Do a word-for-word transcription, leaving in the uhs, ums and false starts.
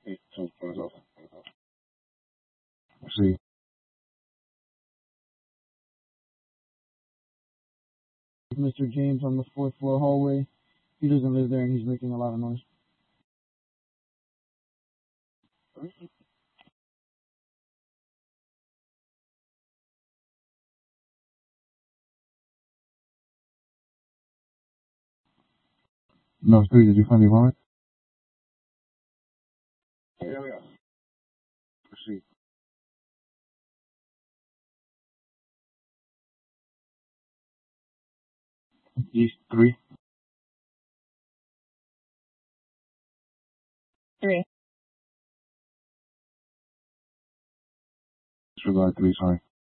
See. Mister James on the fourth floor hallway. He doesn't live there and he's making a lot of noise. No, three, did you find the vomit? Yeah, yeah. Proceed. East three. Three. Disregard three, sorry.